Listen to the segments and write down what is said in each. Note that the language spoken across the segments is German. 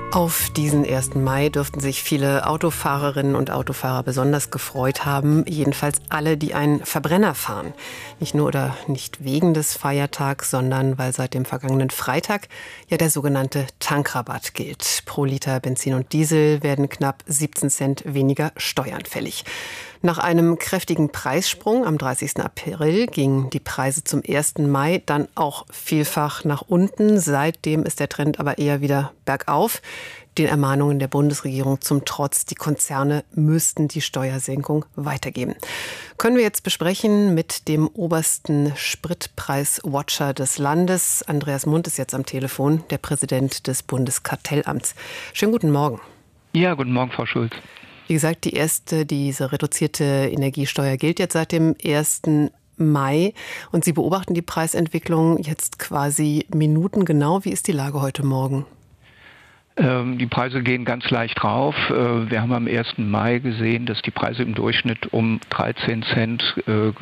Auf diesen 1. Mai dürften sich viele Autofahrerinnen und Autofahrer besonders gefreut haben. Jedenfalls alle, die einen Verbrenner fahren. Nicht nur oder nicht wegen des Feiertags, sondern weil seit dem vergangenen Freitag ja der sogenannte Tankrabatt gilt. Pro Liter Benzin und Diesel werden knapp 17 Cent weniger Steuern fällig. Nach einem kräftigen Preissprung am 30. April gingen die Preise zum 1. Mai dann auch vielfach nach unten. Seitdem ist der Trend aber eher wieder bergauf. Den Ermahnungen der Bundesregierung zum Trotz, die Konzerne müssten die Steuersenkung weitergeben. Können wir jetzt besprechen mit dem obersten Spritpreis-Watcher des Landes. Andreas Mund ist jetzt am Telefon, der Präsident des Bundeskartellamts. Schönen guten Morgen. Ja, guten Morgen, Frau Schulz. Wie gesagt, diese reduzierte Energiesteuer gilt jetzt seit dem 1. Mai. Und Sie beobachten die Preisentwicklung jetzt quasi minutengenau. Wie ist die Lage heute Morgen? Die Preise gehen ganz leicht rauf. Wir haben am 1. Mai gesehen, dass die Preise im Durchschnitt um 13 Cent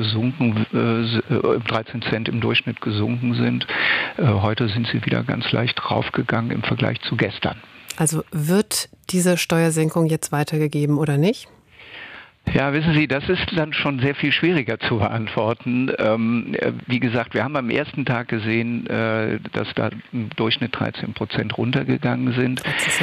im Durchschnitt gesunken sind. Heute sind sie wieder ganz leicht raufgegangen im Vergleich zu gestern. Also wird diese Steuersenkung jetzt weitergegeben oder nicht? Ja, wissen Sie, das ist dann schon sehr viel schwieriger zu beantworten. Wie gesagt, wir haben am ersten Tag gesehen, dass da im Durchschnitt 13% runtergegangen sind.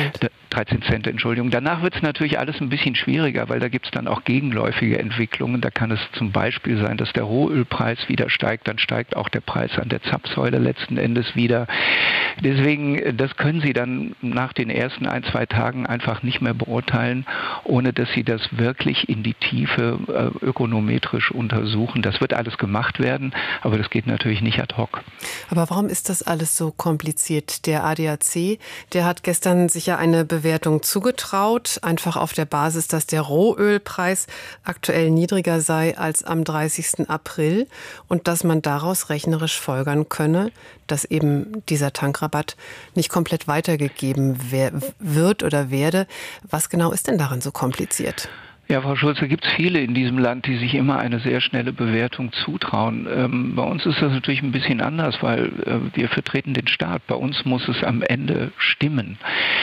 13 Cent, Entschuldigung. Danach wird es natürlich alles ein bisschen schwieriger, weil da gibt es dann auch gegenläufige Entwicklungen. Da kann es zum Beispiel sein, dass der Rohölpreis wieder steigt. Dann steigt auch der Preis an der Zapfsäule letzten Endes wieder. Deswegen, das können Sie dann nach den ersten 1-2 Tagen einfach nicht mehr beurteilen, ohne dass Sie das wirklich in die Tiefe ökonometrisch untersuchen. Das wird alles gemacht werden, aber das geht natürlich nicht ad hoc. Aber warum ist das alles so kompliziert? Der ADAC, der hat gestern sicher eine Bewertung zugetraut, einfach auf der Basis, dass der Rohölpreis aktuell niedriger sei als am 30. April und dass man daraus rechnerisch folgern könne, dass eben dieser Tankrabatt nicht komplett weitergegeben wird oder werde. Was genau ist denn daran so kompliziert? Ja, Frau Schulze, gibt es viele in diesem Land, die sich immer eine sehr schnelle Bewertung zutrauen. Bei uns ist das natürlich ein bisschen anders, weil wir vertreten den Staat. Bei uns muss es am Ende stimmen.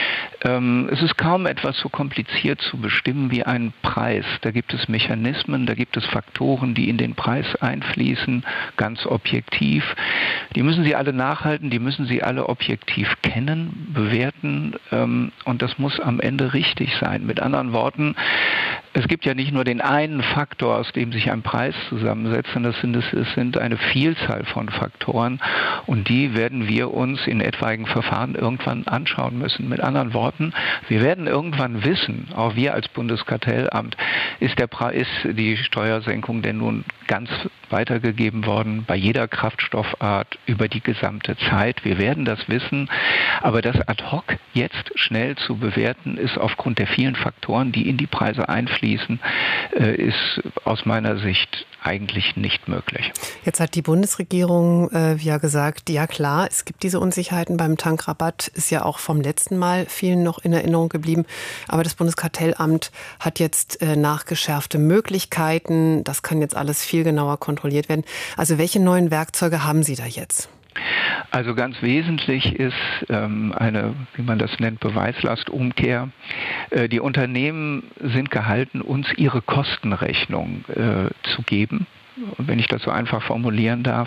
Es ist kaum etwas so kompliziert zu bestimmen wie einen Preis. Da gibt es Mechanismen, da gibt es Faktoren, die in den Preis einfließen, ganz objektiv. Die müssen Sie alle nachhalten, die müssen Sie alle objektiv kennen, bewerten und das muss am Ende richtig sein. Mit anderen Worten, es gibt ja nicht nur den einen Faktor, aus dem sich ein Preis zusammensetzt, sondern es sind eine Vielzahl von Faktoren und die werden wir uns in etwaigen Verfahren irgendwann anschauen müssen. Mit anderen Worten, wir werden irgendwann wissen, auch wir als Bundeskartellamt, ist die Steuersenkung denn nun ganz weitergegeben worden bei jeder Kraftstoffart über die gesamte Zeit. Wir werden das wissen, aber das ad hoc jetzt schnell zu bewerten, ist aufgrund der vielen Faktoren, die in die Preise einfließen, ist aus meiner Sicht eigentlich nicht möglich. Jetzt hat die Bundesregierung ja gesagt, ja klar, es gibt diese Unsicherheiten beim Tankrabatt, ist ja auch vom letzten Mal vielen noch in Erinnerung geblieben. Aber das Bundeskartellamt hat jetzt nachgeschärfte Möglichkeiten. Das kann jetzt alles viel genauer kontrolliert werden. Also welche neuen Werkzeuge haben Sie da jetzt? Also ganz wesentlich ist eine, wie man das nennt, Beweislastumkehr. Die Unternehmen sind gehalten, uns ihre Kostenrechnung zu geben, wenn ich das so einfach formulieren darf.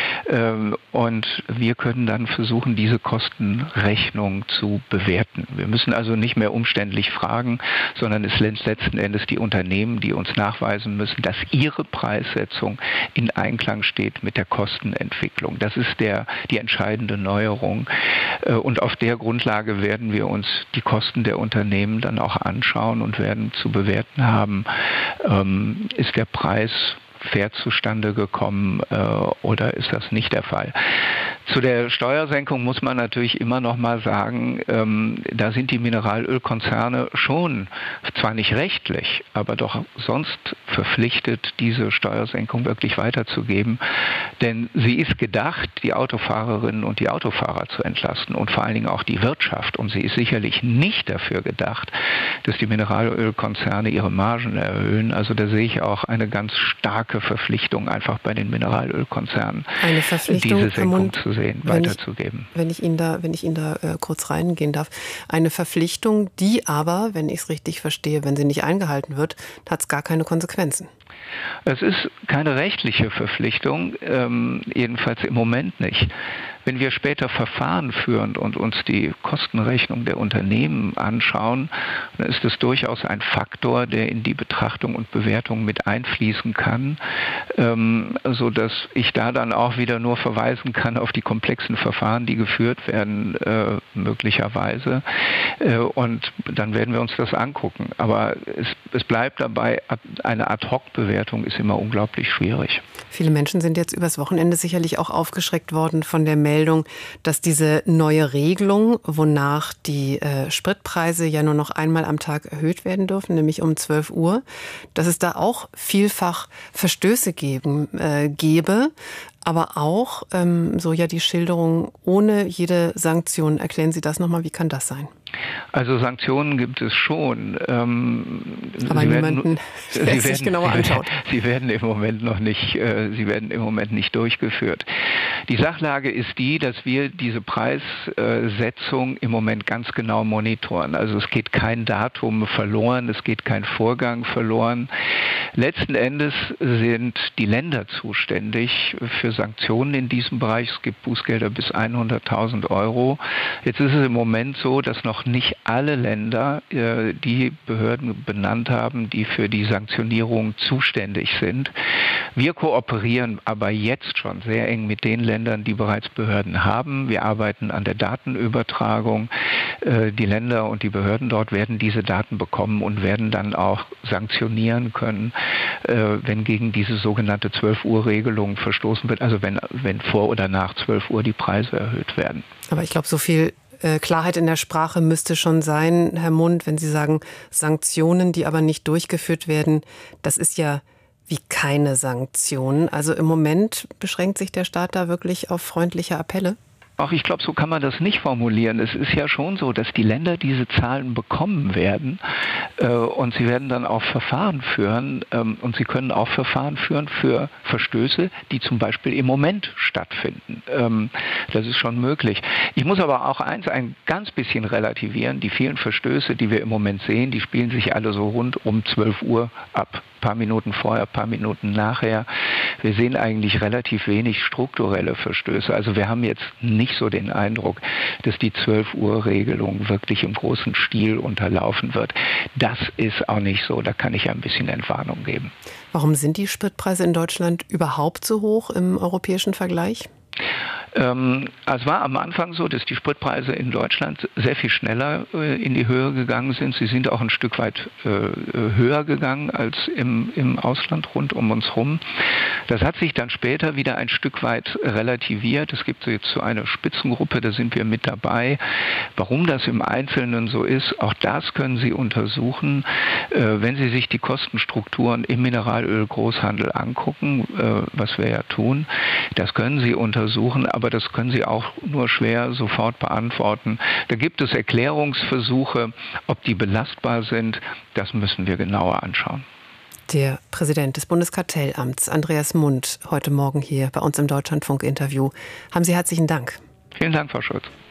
Und wir können dann versuchen, diese Kostenrechnung zu bewerten. Wir müssen also nicht mehr umständlich fragen, sondern es sind letzten Endes die Unternehmen, die uns nachweisen müssen, dass ihre Preissetzung in Einklang steht mit der Kostenentwicklung. Das ist die entscheidende Neuerung. Und auf der Grundlage werden wir uns die Kosten der Unternehmen dann auch anschauen und werden zu bewerten haben, ist der Preis fair zustande gekommen oder ist das nicht der Fall? Zu der Steuersenkung muss man natürlich immer noch mal sagen, da sind die Mineralölkonzerne schon, zwar nicht rechtlich, aber doch sonst verpflichtet, diese Steuersenkung wirklich weiterzugeben. Denn sie ist gedacht, die Autofahrerinnen und die Autofahrer zu entlasten und vor allen Dingen auch die Wirtschaft. Und sie ist sicherlich nicht dafür gedacht, dass die Mineralölkonzerne ihre Margen erhöhen. Also da sehe ich auch eine ganz starke Verpflichtung einfach bei den Mineralölkonzernen, eine Verpflichtung, diese Senkung zu weiterzusehen, weiterzugeben. Wenn ich Ihnen da kurz reingehen darf. Eine Verpflichtung, die aber, wenn ich es richtig verstehe, wenn sie nicht eingehalten wird, hat es gar keine Konsequenzen. Es ist keine rechtliche Verpflichtung, jedenfalls im Moment nicht. Wenn wir später Verfahren führen und uns die Kostenrechnung der Unternehmen anschauen, dann ist es durchaus ein Faktor, der in die Betrachtung und Bewertung mit einfließen kann, sodass ich da dann auch wieder nur verweisen kann auf die komplexen Verfahren, die geführt werden, möglicherweise. Und dann werden wir uns das angucken. Aber es bleibt dabei, eine Ad-hoc-Bewertung ist immer unglaublich schwierig. Viele Menschen sind jetzt übers Wochenende sicherlich auch aufgeschreckt worden von der Meldung, dass diese neue Regelung, wonach die Spritpreise ja nur noch einmal am Tag erhöht werden dürfen, nämlich um 12 Uhr, dass es da auch vielfach Verstöße gäbe, aber auch, so ja die Schilderung, ohne jede Sanktion. Erklären Sie das nochmal, wie kann das sein? Also Sanktionen gibt es schon. Aber niemanden, der es sich genauer anschaut. Sie werden im Moment nicht durchgeführt. Die Sachlage ist die, dass wir diese Preissetzung im Moment ganz genau monitoren. Also es geht kein Datum verloren, es geht kein Vorgang verloren. Letzten Endes sind die Länder zuständig für Sanktionen in diesem Bereich. Es gibt Bußgelder bis 100.000 Euro. Jetzt ist es im Moment so, dass noch nicht alle Länder die Behörden benannt haben, die für die Sanktionierung zuständig sind. Wir kooperieren aber jetzt schon sehr eng mit den Ländern, die bereits Behörden haben. Wir arbeiten an der Datenübertragung. Die Länder und die Behörden dort werden diese Daten bekommen und werden dann auch sanktionieren können, wenn gegen diese sogenannte 12-Uhr-Regelung verstoßen wird, also wenn vor oder nach 12 Uhr die Preise erhöht werden. Aber ich glaube, so viel Klarheit in der Sprache müsste schon sein, Herr Mund, wenn Sie sagen, Sanktionen, die aber nicht durchgeführt werden, das ist ja wie keine Sanktionen. Also im Moment beschränkt sich der Staat da wirklich auf freundliche Appelle? Auch ich glaube, so kann man das nicht formulieren. Es ist ja schon so, dass die Länder diese Zahlen bekommen werden und sie werden dann auch Verfahren führen und sie können auch Verfahren führen für Verstöße, die zum Beispiel im Moment stattfinden. Das ist schon möglich. Ich muss aber auch ein ganz bisschen relativieren. Die vielen Verstöße, die wir im Moment sehen, die spielen sich alle so rund um 12 Uhr ab. Ein paar Minuten vorher, ein paar Minuten nachher. Wir sehen eigentlich relativ wenig strukturelle Verstöße. Also wir haben jetzt nicht so den Eindruck, dass die 12-Uhr-Regelung wirklich im großen Stil unterlaufen wird. Das ist auch nicht so. Da kann ich ein bisschen Entwarnung geben. Warum sind die Spritpreise in Deutschland überhaupt so hoch im europäischen Vergleich? Es war am Anfang so, dass die Spritpreise in Deutschland sehr viel schneller in die Höhe gegangen sind. Sie sind auch ein Stück weit höher gegangen als im Ausland rund um uns herum. Das hat sich dann später wieder ein Stück weit relativiert. Es gibt jetzt so eine Spitzengruppe, da sind wir mit dabei. Warum das im Einzelnen so ist, auch das können Sie untersuchen, wenn Sie sich die Kostenstrukturen im Mineralöl-Großhandel angucken, was wir ja tun. Das können Sie untersuchen, aber das können Sie auch nur schwer sofort beantworten. Da gibt es Erklärungsversuche, ob die belastbar sind, das müssen wir genauer anschauen. Der Präsident des Bundeskartellamts, Andreas Mund, heute Morgen hier bei uns im Deutschlandfunk-Interview. Haben Sie herzlichen Dank. Vielen Dank, Frau Schulz.